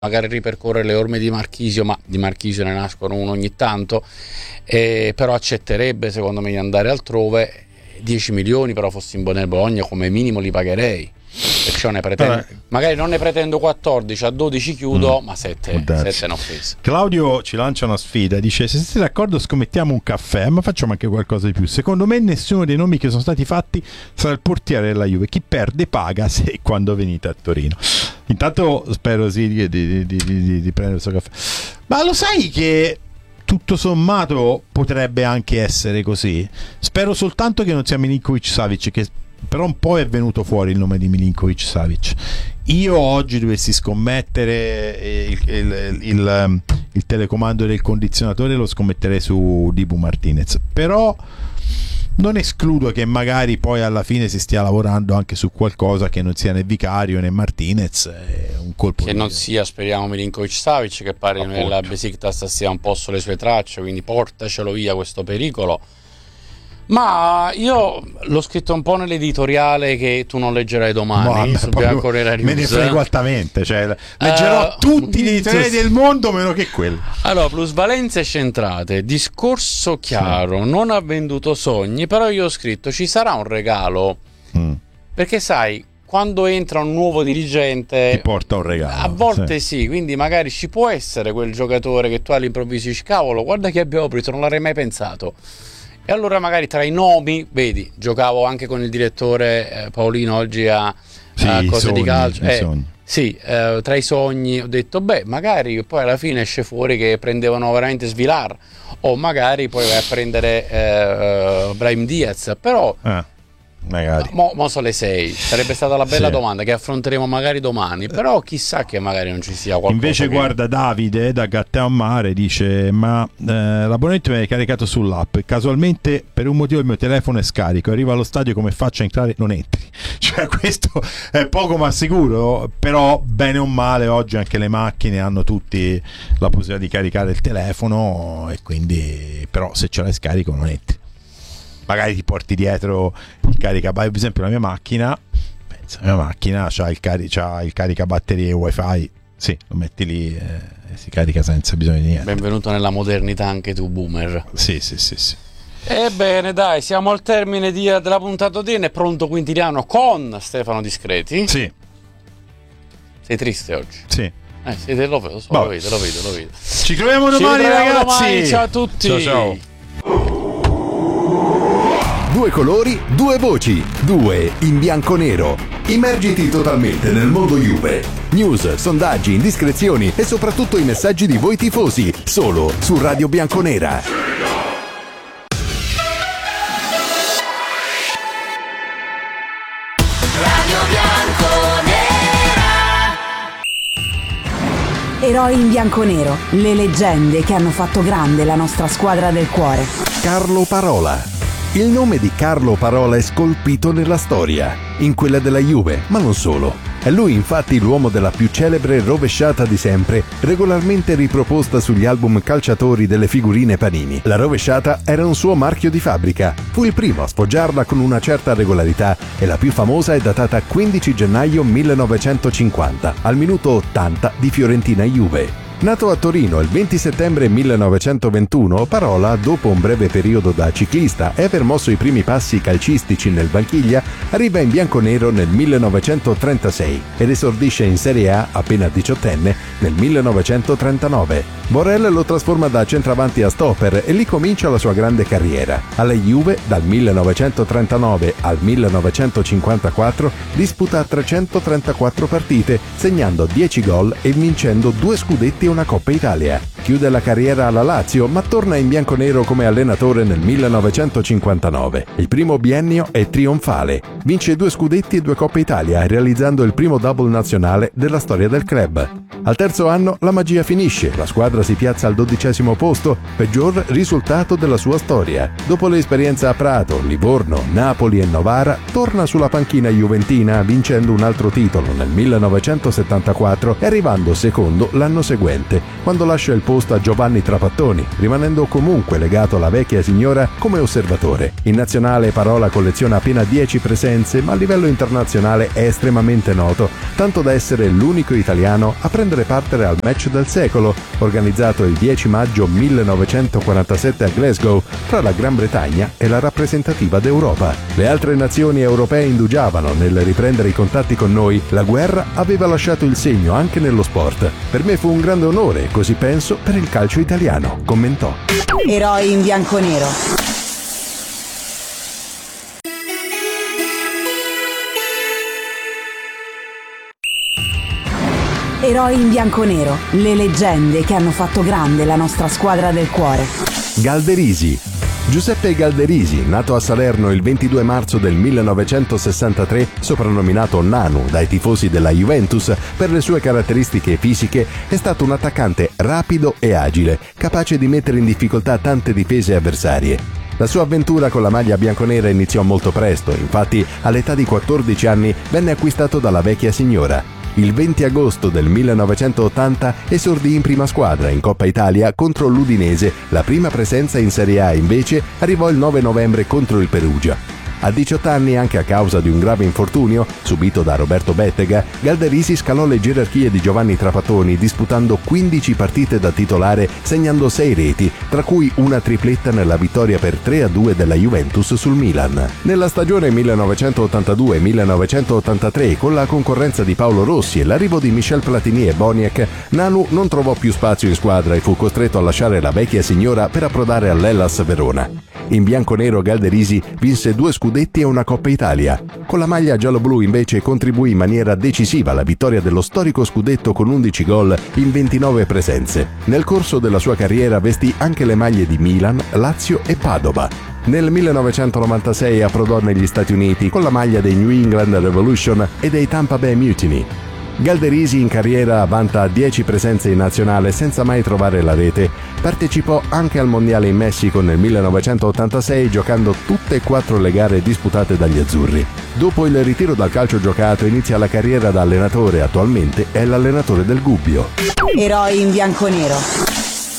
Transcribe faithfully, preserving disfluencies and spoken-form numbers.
magari ripercorrere le orme di Marchisio, ma di Marchisio ne nascono uno ogni tanto, eh, però accetterebbe secondo me di andare altrove. Dieci milioni però fossi in Bologna come minimo li pagherei, perciò ne pretendo, magari non ne pretendo quattordici, a dodici chiudo, mm. ma sette ne ho preso. Claudio ci lancia una sfida, dice: se siete d'accordo scommettiamo un caffè, ma facciamo anche qualcosa di più. Secondo me nessuno dei nomi che sono stati fatti sarà il portiere della Juve, chi perde paga se e quando venite a Torino. Intanto spero sì di, di, di, di, di prendere questo caffè, ma lo sai che tutto sommato potrebbe anche essere così. Spero soltanto che non sia Milinkovic-Savic, che però un po' è venuto fuori il nome di Milinkovic-Savic. Io oggi dovessi scommettere il, il, il, il telecomando del condizionatore, lo scommetterei su Dibu Martinez, però non escludo che magari poi alla fine si stia lavorando anche su qualcosa che non sia né Vicario né Martinez, è un colpo che di... non sia, speriamo, Milinkovic-Savic, che pare Appunto. nella Besiktas sia un po' sulle sue tracce, quindi portacelo via questo pericolo. Ma io l'ho scritto un po' nell'editoriale che tu non leggerai domani, su Bianconera News. Me ne frego altamente, cioè, leggerò uh, tutti gli editoriali del mondo meno che quello. Allora, plusvalenze centrate, discorso chiaro, sì. Non ha venduto sogni, però io ho scritto ci sarà un regalo, mm. perché sai, quando entra un nuovo dirigente ti porta un regalo, a volte sì. sì, quindi magari ci può essere quel giocatore che tu all'improvviso dici cavolo, guarda che abbiamo preso, non l'avrei mai pensato. E allora magari tra i nomi, vedi, giocavo anche con il direttore eh, Paolino oggi a, sì, a cose sogni, di calcio, eh, sogni. sì, eh, tra i sogni ho detto beh, magari poi alla fine esce fuori che prendevano veramente Svilar, o magari poi vai a prendere eh, Brahim Diaz, però ah. Magari. Mo, mo sono le sei, sarebbe stata la bella sì. domanda che affronteremo magari domani, però chissà che magari non ci sia qualcosa. Invece che... guarda, Davide da Gatteammare dice: ma eh, l'abbonamento mi hai caricato sull'app, casualmente per un motivo il mio telefono è scarico, arrivo allo stadio, come faccio a entrare? Non entri. Cioè questo è poco ma sicuro, però bene o male oggi anche le macchine hanno tutti la possibilità di caricare il telefono, e quindi però se ce l'hai scarico non entri. Magari ti porti dietro il caricabatterie, per esempio la mia macchina, pensa, la mia macchina c'ha il, cari- c'ha il caricabatterie wifi, sì, lo metti lì e si carica senza bisogno di niente. Benvenuto nella modernità anche tu, boomer. Sì, sì, sì, sì. Ebbene dai, siamo al termine di, della puntata odierna. È pronto Quintiliano con Stefano Discreti? Sì. Sei triste oggi? Sì. Eh, siete, lo vedo, lo vedo, lo vedo, lo vedo. Ci troviamo domani, Ci ragazzi. Domani. Ciao a tutti. Ciao, ciao. Due colori, due voci, due in bianco-nero. Immergiti totalmente nel mondo Juve. News, sondaggi, indiscrezioni e soprattutto i messaggi di voi tifosi, solo su Radio Bianconera. Radio Bianconera. Eroi in bianco-nero, le leggende che hanno fatto grande la nostra squadra del cuore. Carlo Parola. Il nome di Carlo Parola è scolpito nella storia, in quella della Juve, ma non solo. È lui infatti l'uomo della più celebre rovesciata di sempre, regolarmente riproposta sugli album calciatori delle figurine Panini. La rovesciata era un suo marchio di fabbrica. Fu il primo a sfoggiarla con una certa regolarità e la più famosa è datata quindici gennaio millenovecentocinquanta, al minuto ottanta di Fiorentina-Juve. Nato a Torino il venti settembre millenovecentoventuno, Parola, dopo un breve periodo da ciclista e aver mosso i primi passi calcistici nel Vanchiglia, arriva in bianconero nel millenovecentotrentasei ed esordisce in Serie A appena diciottenne nel millenovecentotrentanove. Borrell lo trasforma da centravanti a stopper e lì comincia la sua grande carriera. Alla Juve, dal millenovecentotrentanove al millenovecentocinquantaquattro, disputa trecentotrentaquattro partite, segnando dieci gol e vincendo due scudetti e una Coppa Italia. Chiude la carriera alla Lazio, ma torna in bianconero come allenatore nel millenovecentocinquantanove. Il primo biennio è trionfale. Vince due scudetti e due Coppe Italia, realizzando il primo double nazionale della storia del club. Al terzo anno la magia finisce, la squadra si piazza al dodicesimo posto, peggior risultato della sua storia. Dopo l'esperienza a Prato, Livorno, Napoli e Novara, torna sulla panchina juventina vincendo un altro titolo nel millenovecentosettantaquattro e arrivando secondo l'anno seguente, quando lascia il posto a Giovanni Trapattoni, rimanendo comunque legato alla vecchia signora come osservatore. In nazionale Parola colleziona appena dieci presenze, ma a livello internazionale è estremamente noto, tanto da essere l'unico italiano a prendere parte al match del secolo, organizzato il dieci maggio millenovecentoquarantasette a Glasgow, tra la Gran Bretagna e la rappresentativa d'Europa. Le altre nazioni europee indugiavano nel riprendere i contatti con noi, la guerra aveva lasciato il segno anche nello sport. Per me fu un grande onore, così penso, per il calcio italiano, commentò. Eroi in bianconero. Eroi in bianconero, le leggende che hanno fatto grande la nostra squadra del cuore. Galderisi. Giuseppe Galderisi, nato a Salerno il ventidue marzo del millenovecentosessantatré, soprannominato Nanu dai tifosi della Juventus per le sue caratteristiche fisiche, è stato un attaccante rapido e agile, capace di mettere in difficoltà tante difese avversarie. La sua avventura con la maglia bianconera iniziò molto presto, infatti all'età di quattordici anni venne acquistato dalla vecchia signora. Il venti agosto del millenovecentottanta esordì in prima squadra in Coppa Italia contro l'Udinese, la prima presenza in Serie A invece arrivò il nove novembre contro il Perugia. A diciotto anni, anche a causa di un grave infortunio subito da Roberto Bettega, Galderisi scalò le gerarchie di Giovanni Trapattoni disputando quindici partite da titolare, segnando sei reti, tra cui una tripletta nella vittoria per tre a due della Juventus sul Milan. Nella stagione millenovecentottantadue millenovecentottantatré, con la concorrenza di Paolo Rossi e l'arrivo di Michel Platini e Boniek, Nanu non trovò più spazio in squadra e fu costretto a lasciare la vecchia signora per approdare all'Hellas Verona. In bianconero Galderisi vinse due scudetti e una Coppa Italia. Con la maglia giallo-blu invece contribuì in maniera decisiva alla vittoria dello storico scudetto con undici gol in ventinove presenze. Nel corso della sua carriera vestì anche le maglie di Milan, Lazio e Padova. Nel millenovecentonovantasei approdò negli Stati Uniti con la maglia dei New England Revolution e dei Tampa Bay Mutiny. Galderisi in carriera vanta dieci presenze in nazionale senza mai trovare la rete. Partecipò anche al Mondiale in Messico nel millenovecentottantasei giocando tutte e quattro le gare disputate dagli azzurri. Dopo il ritiro dal calcio giocato inizia la carriera da allenatore, attualmente è l'allenatore del Gubbio. Eroi in bianconero.